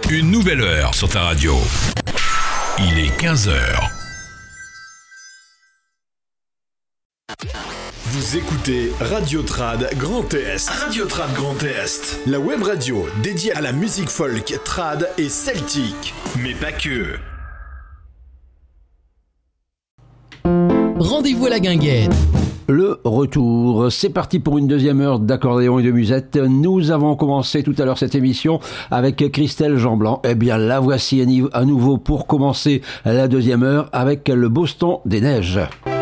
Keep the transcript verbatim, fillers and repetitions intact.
Une nouvelle heure sur ta radio. Il est quinze heures. Vous écoutez Radio Trad Grand Est. Radio Trad Grand Est. La web radio dédiée à la musique folk, trad et celtique. Mais pas que. Rendez-vous à la guinguette. Le retour, c'est parti pour une deuxième heure d'accordéon et de musette. Nous avons commencé tout à l'heure cette émission avec Christelle Jean-Blanc. Eh bien, la voici à nouveau pour commencer la deuxième heure avec le Boston des Neiges.